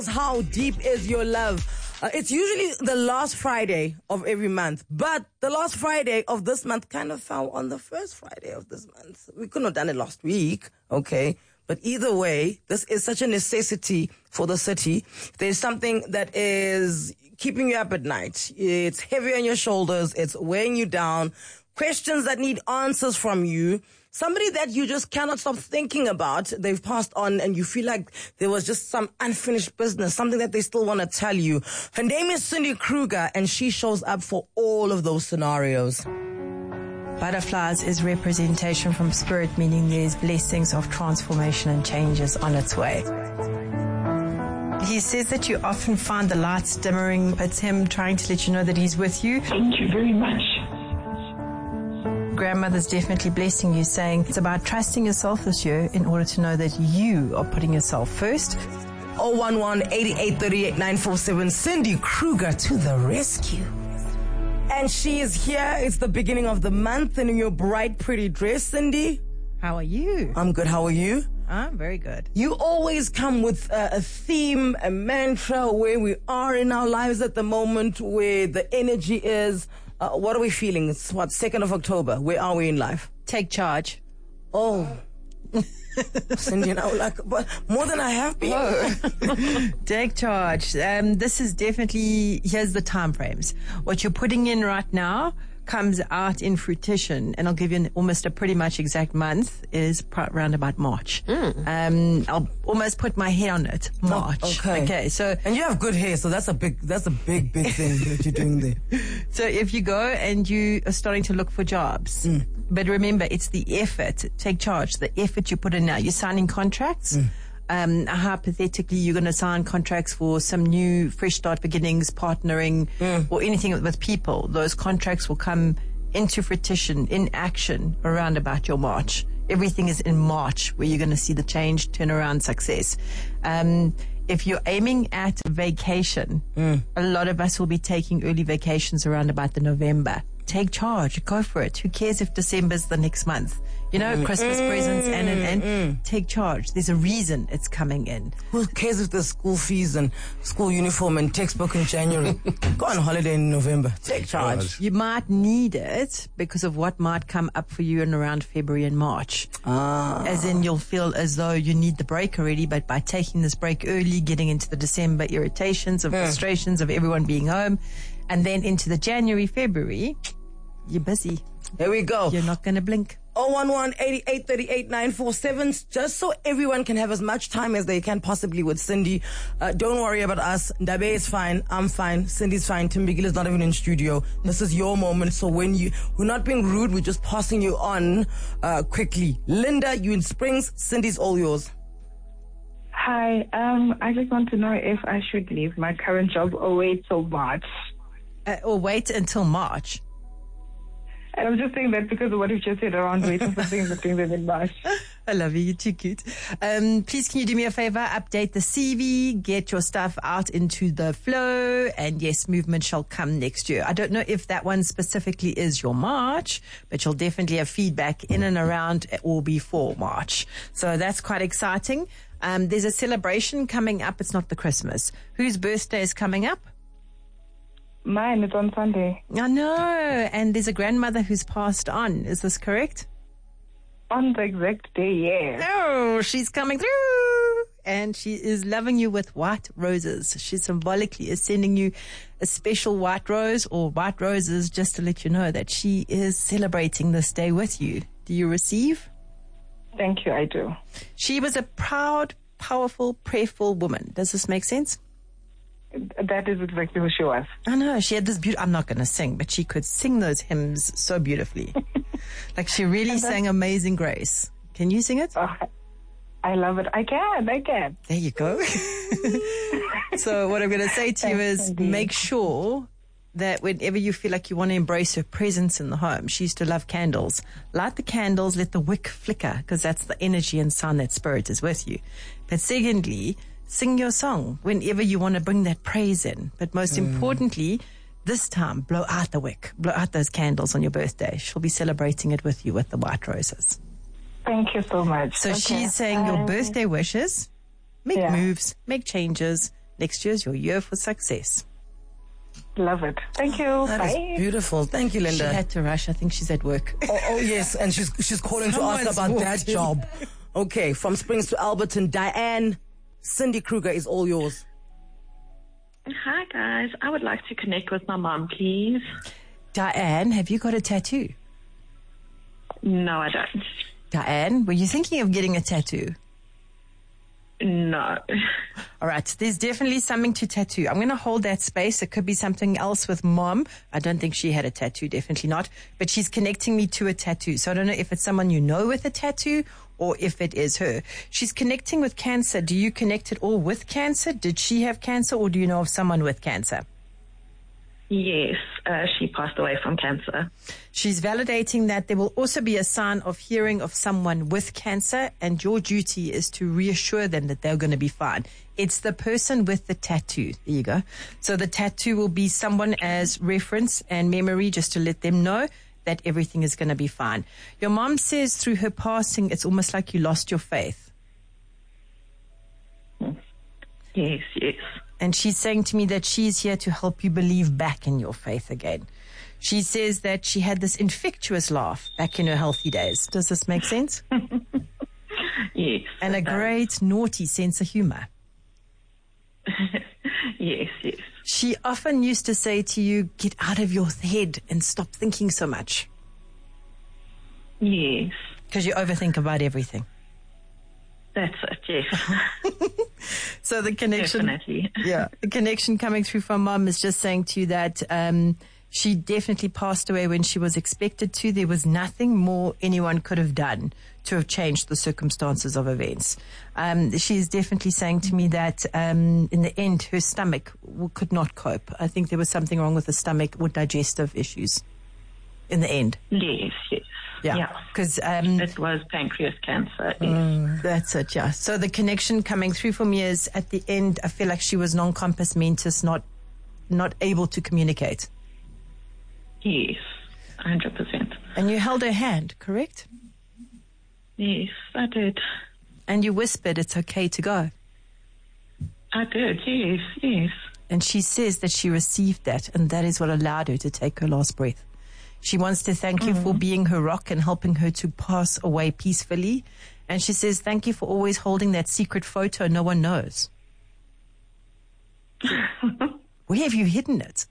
How deep is your love? It's usually the last Friday of every month, but the last Friday of this month kind of fell on the first Friday of this month. We couldn't have done it last week, okay? But either way, this is such a necessity for the city. There's something that is keeping you up at night. It's heavy on your shoulders. It's weighing you down. Questions that need answers from you. Somebody that you just cannot stop thinking about. They've passed on and you feel like there was just some unfinished business, something that they still want to tell you. Her name is Cindy Kruger and she shows up for all of those scenarios. Butterflies is representation from spirit, meaning there's blessings of transformation and changes on its way. He says that you often find the lights dimmering. It's him trying to let you know that he's with you. Thank you very much. Grandmother's definitely blessing you, saying it's about trusting yourself this year in order to know that you are putting yourself first. 011-8838-947. Cindy Kruger to the rescue. And she is here. It's the beginning of the month and in your bright, pretty dress, Cindy. How are you? I'm good. How are you? I'm very good. You always come with a theme, a mantra, where we are in our lives at the moment, where the energy is. What are we feeling? It's 2nd of October. Where are we in life? Take charge. Oh. Cindy and I were like, but more than I have been. Take charge. This is definitely, here's the time frames. What you're putting in right now comes out in fruition, and I'll give you almost a pretty much exact month, is around about March. I'll almost put my hair on it. March. Oh, okay. So, and you have good hair, so that's a big thing that you're doing there. So if you go and you are starting to look for jobs, but remember, it's the effort. Take charge. The effort you put in now. You're signing contracts. Hypothetically, you're going to sign contracts for some new fresh start beginnings, partnering, or anything with people. Those contracts will come into fruition, in action, around about your March. Everything is in March where you're going to see the change, turnaround, success. If you're aiming at vacation, a lot of us will be taking early vacations around about the November. Take charge. Go for it. Who cares if December's the next month? You know, Christmas presents and take charge. There's a reason it's coming in. Who cares if there's school fees and school uniform and textbook in January? Go on holiday in November. Take charge. You might need it because of what might come up for you in around February and March. As in, you'll feel as though you need the break already, but by taking this break early, getting into the December irritations and frustrations of everyone being home, and then into the January, February, you're busy. There we go. You're not going to blink. 011-8838-947, just so everyone can have as much time as they can possibly with Cindy. Don't worry about us. Ndabe is fine. I'm fine. Cindy's fine. Timbigil is not even in studio. This is your moment. So we're not being rude. We're just passing you on quickly. Linda, you in Springs. Cindy's all yours. Hi. I just want to know if I should leave my current job or wait till March. Or wait until March. And I'm just saying that because of what you just said around waiting for things and doing them in March. I love you. You're too cute. Please, can you do me a favor? Update the CV, get your stuff out into the flow, and yes, movement shall come next year. I don't know if that one specifically is your March, but you'll definitely have feedback in and around or before March. So that's quite exciting. There's a celebration coming up. It's not the Christmas. Whose birthday is coming up? Mine is on Sunday. I know. And there's a grandmother who's passed on. Is this correct? On the exact day, yes. Oh, she's coming through. And she is loving you with white roses. She symbolically is sending you a special white rose or white roses just to let you know that she is celebrating this day with you. Do you receive? Thank you, I do. She was a proud, powerful, prayerful woman. Does this make sense? That is exactly who she was. I know. She had this I'm not going to sing, but she could sing those hymns so beautifully. Like she really sang Amazing Grace. Can you sing it? Oh, I love it. I can. There you go. So what I'm going to say to you is make sure that whenever you feel like you want to embrace her presence in the home, she used to love candles. Light the candles, let the wick flicker, because that's the energy and sign that spirit is with you. But secondly, sing your song whenever you want to bring that praise in. But most importantly, this time, blow out the wick. Blow out those candles on your birthday. She'll be celebrating it with you with the white roses. Thank you so much. So she's saying your birthday wishes, make moves, make changes. Next year is your year for success. Love it. Thank you. That Bye. is beautiful. Thank you, She Linda. had to rush. I think she's at work. Oh, yes, and she's calling to ask Someone's about that walked in. job. Okay, from Springs to Alberton, Diane, Cindy Kruger is all yours. Hi, guys. I would like to connect with my mom, please. Diane, have you got a tattoo? No, I don't. Diane, were you thinking of getting a tattoo? No. All right, there's definitely something to tattoo. I'm going to hold that space. It could be something else with mom. I don't think she had a tattoo, definitely not. But she's connecting me to a tattoo. So I don't know if it's someone you know with a tattoo or if it is her. She's connecting with cancer. Do you connect it all with cancer? Did she have cancer or do you know of someone with cancer? Yes, she passed away from cancer. She's validating that there will also be a sign of hearing of someone with cancer, and your duty is to reassure them that they're going to be fine. It's the person with the tattoo. There you go. So the tattoo will be someone as reference and memory, just to let them know that everything is going to be fine. Your mom says through her passing, it's almost like you lost your faith. Yes, yes. And she's saying to me that she's here to help you believe back in your faith again. She says that she had this infectious laugh back in her healthy days. Does this make sense? Yes. And a great naughty sense of humor. Yes, yes. She often used to say to you, get out of your head and stop thinking so much. Yes. Because you overthink about everything. That's it, yes. So the connection, Definitely. yeah, the connection coming through from mom is just saying to you that she definitely passed away when she was expected to. There was nothing more anyone could have done to have changed the circumstances of events. She's definitely saying to me that in the end, her stomach could not cope. I think there was something wrong with the stomach or digestive issues in the end. Yes, yes. Yeah, because it was pancreas cancer. Yes. that's it. Yeah. So the connection coming through for me is at the end, I feel like she was non-compass mentis, not able to communicate. Yes, 100%. And you held her hand, correct? Yes, I did. And you whispered, "It's okay to go." I did. Yes, yes. And she says that she received that, and that is what allowed her to take her last breath. She wants to thank you for being her rock and helping her to pass away peacefully. And she says, thank you for always holding that secret photo no one knows. Where have you hidden it?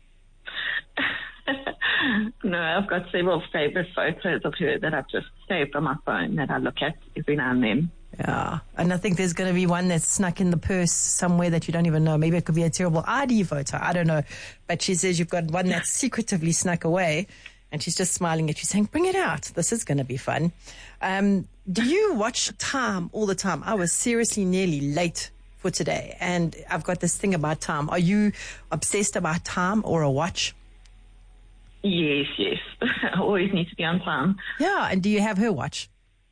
No, I've got several favorite photos of her that I've just saved on my phone that I look at every now and then. Yeah. And I think there's going to be one that's snuck in the purse somewhere that you don't even know. Maybe it could be a terrible ID photo. I don't know. But she says you've got one that's secretively snuck away. And she's just smiling at you saying, bring it out. This is going to be fun. Do you watch Time all the time? I was seriously nearly late for today. And I've got this thing about Time. Are you obsessed about Time or a watch? Yes, yes. I always need to be on time. Yeah. And do you have her watch?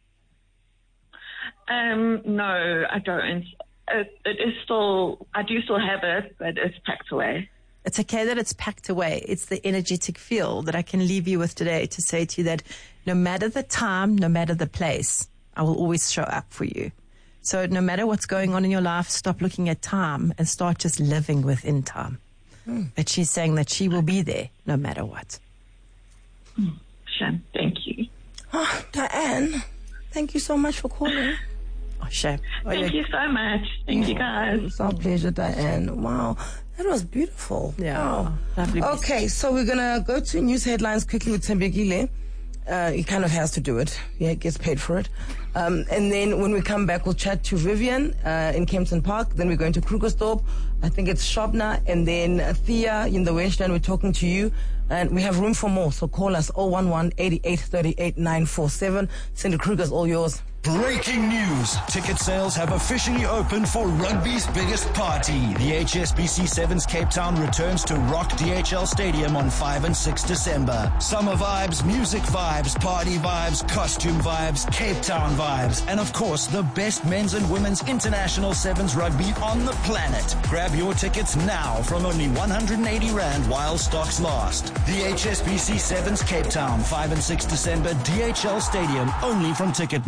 No, I don't. It is still, I do still have it, but it's packed away. It's okay that it's packed away. It's the energetic feel that I can leave you with today to say to you that no matter the time, no matter the place, I will always show up for you. So no matter what's going on in your life, stop looking at time and start just living within time. But she's saying that she will be there no matter what. Shan, thank you. Oh, Diane, thank you so much for calling. Oh, shame. Thank you so much. Thank you, guys. It's our pleasure, Diane. Wow, that was beautiful. Yeah, Wow. lovely. Okay, so we're going to go to news headlines quickly with Tembekile. He kind of has to do it. Yeah, he gets paid for it. And then when we come back, we'll chat to Vivian in Kempton Park. Then we're going to Krugersdorp. I think it's Shobna. And then Thea in the Westland. We're talking to you. And we have room for more. So call us 011 88 38 947. Cindy Kruger's all yours. Breaking news. Ticket sales have officially opened for rugby's biggest party. The HSBC Sevens Cape Town returns to Rock DHL Stadium on 5 and 6 December. Summer vibes, music vibes, party vibes, costume vibes, Cape Town vibes, and of course the best men's and women's international sevens rugby on the planet. Grab your tickets now from only 180 Rand while stocks last. The HSBC Sevens Cape Town, 5 and 6 December, DHL Stadium, only from Ticketmaster.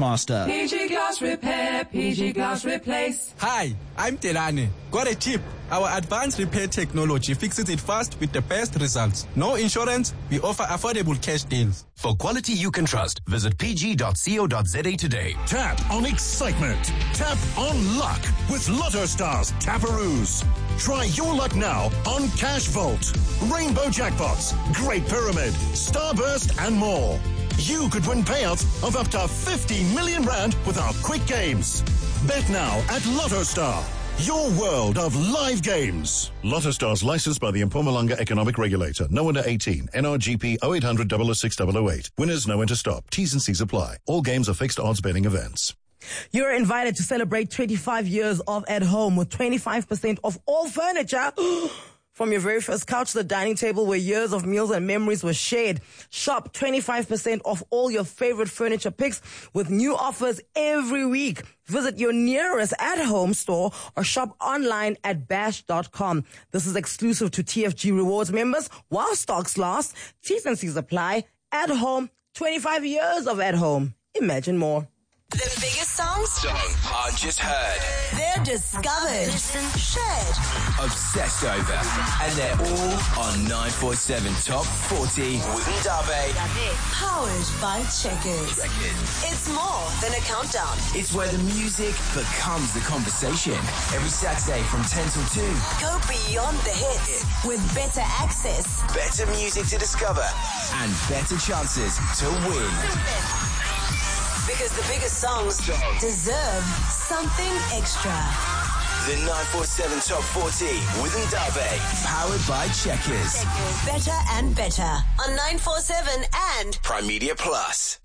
Center. PG Glass Repair, PG Glass Replace. Hi, I'm Telane. Got a tip. Our advanced repair technology fixes it fast with the best results. No insurance, we offer affordable cash deals. For quality you can trust, visit pg.co.za today. Tap on excitement. Tap on luck with Lotto Stars Taparoos. Try your luck now on Cash Vault, Rainbow Jackpots, Great Pyramid, Starburst, and more. You could win payouts of up to 50 million rand with our quick games. Bet now at Lotto Star, your world of live games. Lotto Stars licensed by the Mpumalanga Economic Regulator. No under 18. NRGP 0800 006 008. Winners know when to stop. T's and C's apply. All games are fixed odds betting events. You're invited to celebrate 25 years of At Home with 25% off all furniture. From your very first couch to the dining table where years of meals and memories were shared. Shop 25% off all your favorite furniture picks with new offers every week. Visit your nearest At Home store or shop online at bash.com. This is exclusive to TFG Rewards members while stocks last. T's and C's apply. At Home, 25 years of At Home. Imagine more. The biggest songs I just heard. they're discovered, shared, Obsessed over. And they're all on 947 Top 40 with Ndabe. powered by Checkers. It's more than a countdown. It's where the music becomes the conversation. Every Saturday from 10 till 2. Go beyond the hits with better access. Better music to discover and better chances to win. Because the biggest songs deserve something extra. The 947 Top 40 with Ndabe. Powered by Checkers. Better and better on 947 and Prime Media Plus.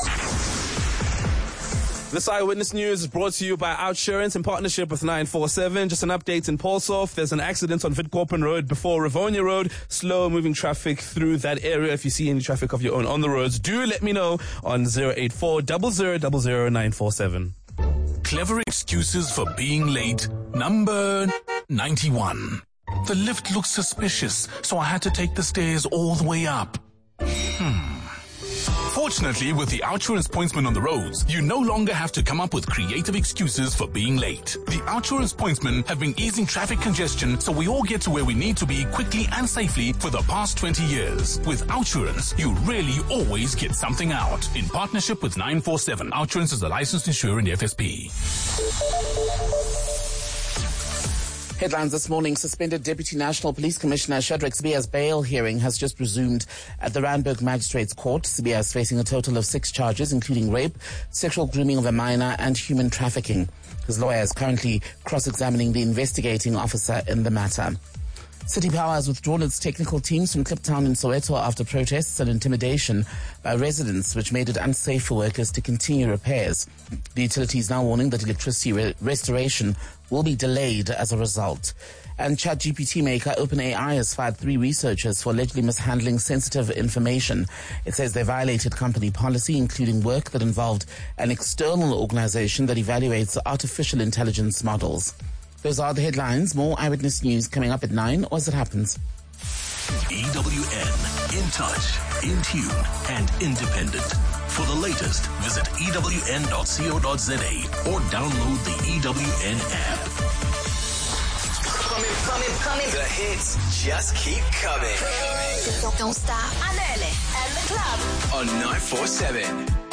This Eyewitness News is brought to you by Outsurance in partnership with 947. Just an update in Paulshof. There's an accident on Witkoppen Road before Rivonia Road. Slow moving traffic through that area. If you see any traffic of your own on the roads, do let me know on 084 0000 947. Clever excuses for being late. Number 91. The lift looks suspicious, so I had to take the stairs all the way up. Fortunately, with the Outsurance pointsman on the roads, you no longer have to come up with creative excuses for being late. The Outsurance pointsmen have been easing traffic congestion so we all get to where we need to be quickly and safely for the past 20 years. With Outsurance, you really always get something out. In partnership with 947, Outsurance is a licensed insurer in the FSP. Headlines this morning. Suspended Deputy National Police Commissioner Shadrack Sibiya's bail hearing has just resumed at the Randburg Magistrates Court. Sibiya is facing a total of 6 charges, including rape, sexual grooming of a minor, and human trafficking. His lawyer is currently cross-examining the investigating officer in the matter. City Power has withdrawn its technical teams from Kliptown in Soweto after protests and intimidation by residents, which made it unsafe for workers to continue repairs. The utility is now warning that electricity restoration will be delayed as a result. And ChatGPT maker OpenAI has fired 3 researchers for allegedly mishandling sensitive information. It says they violated company policy, including work that involved an external organization that evaluates artificial intelligence models. Those are the headlines. More Eyewitness News coming up at 9 or as it happens. EWN. In touch, in tune, and independent. For the latest, visit ewn.co.za or download the EWN app. Coming. The hits just keep coming. Don't stop. Anele and the club On 947.